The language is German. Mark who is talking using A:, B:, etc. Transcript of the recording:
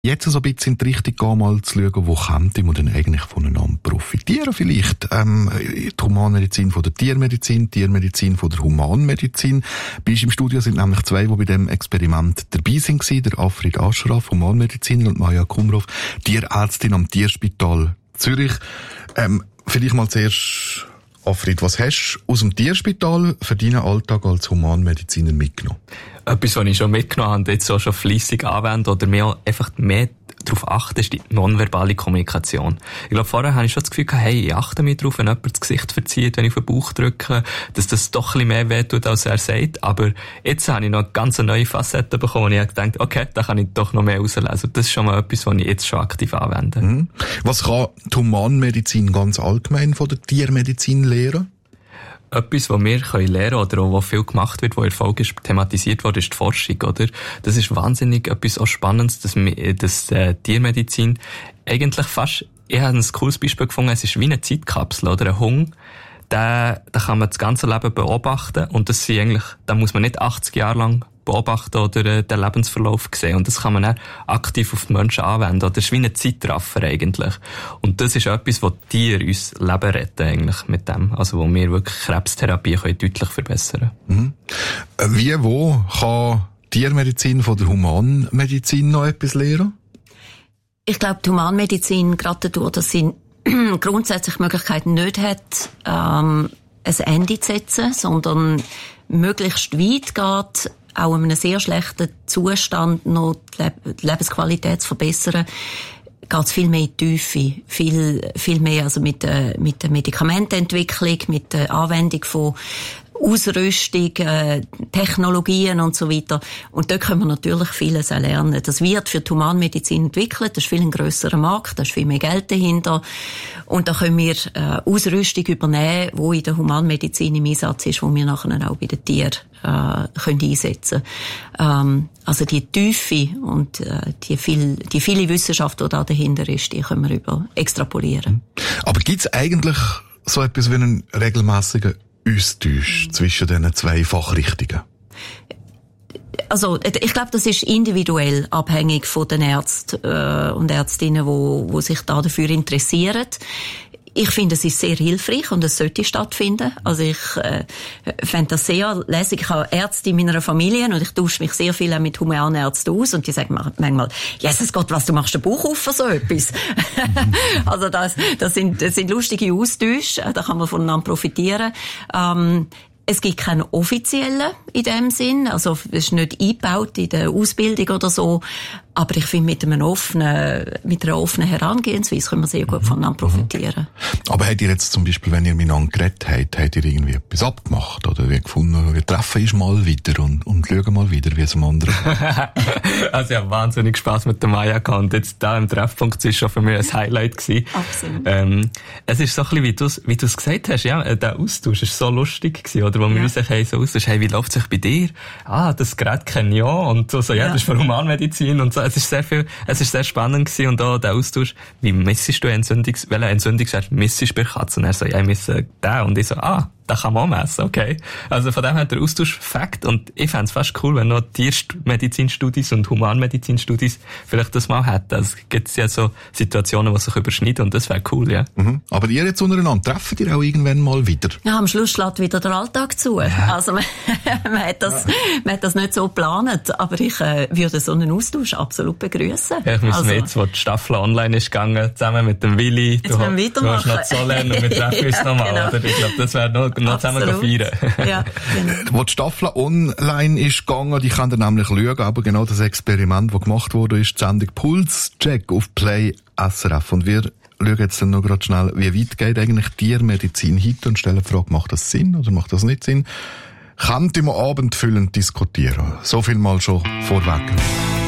A: Jetzt so ein bisschen in die Richtung gehen, mal zu schauen, wo könnte man denn eigentlich voneinander profitieren vielleicht. Die Humanmedizin von der Tiermedizin, Tiermedizin von der Humanmedizin. Bei uns im Studio sind nämlich zwei, die bei dem Experiment dabei sind. Der Afrid Ashraf, Humanmediziner, und Maja Kumrov, Tierärztin am Tierspital Zürich. Vielleicht mal zuerst, Afrid, was hast du aus dem Tierspital für deinen Alltag als Humanmediziner mitgenommen?
B: Etwas, was ich schon mitgenommen habe und jetzt auch schon fleissig anwende oder mir einfach mehr darauf achte, ist die nonverbale Kommunikation. Ich glaube, vorher habe ich schon das Gefühl gehabt, hey, ich achte mich darauf, wenn jemand das Gesicht verzieht, wenn ich auf den Bauch drücke, dass das doch ein bisschen mehr wehtut, als er sagt. Aber jetzt habe ich noch eine ganz neue Facette bekommen und ich habe gedacht, okay, da kann ich doch noch mehr rauslesen. Das ist schon mal etwas, was ich jetzt schon aktiv anwende.
A: Mhm. Was kann die Humanmedizin ganz allgemein von der Tiermedizin lernen?
B: Etwas, was wir lernen können oder auch was viel gemacht wird, wo erfolgreich thematisiert wurde, ist die Forschung, oder? Das ist wahnsinnig etwas auch Spannendes, dass Tiermedizin eigentlich fast, ich habe ein cooles Beispiel gefunden, es ist wie eine Zeitkapsel, oder? Ein Hund, da kann man das ganze Leben beobachten und das sind eigentlich, da muss man nicht 80 Jahre lang beobachten oder den Lebensverlauf sehen. Und das kann man dann aktiv auf die Menschen anwenden. Das ist wie ein Zeitraffer eigentlich. Und das ist etwas, wo die Tiere uns Leben retten eigentlich mit dem. Also wo wir wirklich Krebstherapie können deutlich verbessern können.
A: Mhm. Wo kann Tiermedizin von der Humanmedizin noch etwas lernen?
C: Ich glaube, die Humanmedizin, gerade dadurch, dass sie grundsätzlich Möglichkeiten nicht hat, ein Ende zu setzen, sondern möglichst weit geht, auch in einem sehr schlechten Zustand noch die Lebensqualität zu verbessern, geht es viel mehr in die Tiefe. Viel mehr also mit der Medikamentenentwicklung, mit der Anwendung von Ausrüstung, Technologien und so weiter. Und dort können wir natürlich vieles auch lernen. Das wird für die Humanmedizin entwickelt, das ist viel ein grösserer Markt, da ist viel mehr Geld dahinter. Und da können wir Ausrüstung übernehmen, die in der Humanmedizin im Einsatz ist, die wir nachher auch bei den Tieren können einsetzen. Also die Tiefe und die viele Wissenschaft, die da dahinter ist, die können wir extrapolieren.
A: Aber gibt es eigentlich so etwas wie einen regelmässigen Austausch zwischen diesen zwei Fachrichtungen?
C: Also, ich glaube, das ist individuell abhängig von den Ärzten und Ärztinnen, die sich da dafür interessieren. Ich finde, es ist sehr hilfreich und es sollte stattfinden. Also ich fände das sehr lässig. Ich habe Ärzte in meiner Familie und ich tausche mich sehr viel auch mit Humanärzten aus und die sagen manchmal, Jesus Gott, was, du machst den Bauch auf für so etwas. Also das sind lustige Austausche, da kann man voneinander profitieren. Es gibt keinen offiziellen in dem Sinn, also es ist nicht eingebaut in der Ausbildung oder so, aber ich finde, mit einer offenen Herangehensweise können wir sehr gut voneinander profitieren.
A: Aber habt ihr jetzt zum Beispiel, wenn ihr miteinander geredet habt ihr irgendwie etwas abgemacht oder wie gefunden, wir treffen uns mal wieder und schauen mal wieder, wie es am anderen geht?
B: Also ich habe wahnsinnig Spass mit der Maja gehabt und jetzt da im Treffpunkt war schon für mich ein Highlight gewesen.
C: Absolut.
B: Es ist so ein bisschen, wie du es gesagt hast, ja, der Austausch ist so lustig gewesen, oder? Wo wir uns so austauschen, hey, wie läuft es sich bei dir? Das Gerät kenne ich auch und so, das ist für Humanmedizin und so. Es ist sehr spannend gewesen und auch der Austausch, wie messest du welchen Entzündungswert messest du bei Katzen? Und er so, ja, ich messe den und ich so, da kann man auch messen, okay. Also von dem her der Austausch Fakt und ich fände es fast cool, wenn noch Tiermedizinstudis und Humanmedizinstudis vielleicht das mal hätten. Es gibt ja so Situationen, die sich überschneiden und das wäre cool, ja.
A: Mhm. Aber ihr jetzt untereinander, treffen ihr auch irgendwann mal wieder?
C: Ja, am Schluss schlägt wieder der Alltag zu. Ja. Also man hat das nicht so geplant, aber ich würde so einen Austausch absolut begrüßen.
B: Ja, ich muss jetzt, wo die Staffel online ist gegangen, zusammen mit dem Willi, du hast noch zu lernen und wir treffen uns nochmal,
C: genau.
B: Oder? Ich glaube, das wäre noch zusammen feiern.
C: Ja, genau.
A: Wo die Staffel online ist gegangen, die kann dann nämlich schauen, aber genau das Experiment, das gemacht wurde, ist die Sendung Pulscheck auf Play SRF. Und wir schauen jetzt dann noch gerade schnell, wie weit geht eigentlich Tiermedizin heute und stellen die Frage, macht das Sinn oder macht das nicht Sinn? Könnte man abendfüllend diskutieren. So viel mal schon vorweg.